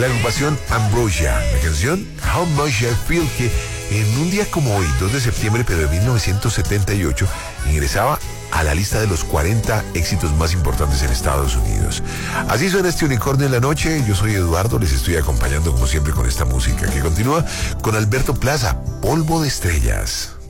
La agrupación Ambrosia, la canción How Much I Feel, que en un día como hoy, 2 de septiembre, pero de 1978, ingresaba a la lista de los 40 éxitos más importantes en Estados Unidos. Así suena este Unicornio en la noche. Yo soy Eduardo, les estoy acompañando como siempre con esta música que continúa con Alberto Plaza, Polvo de Estrellas.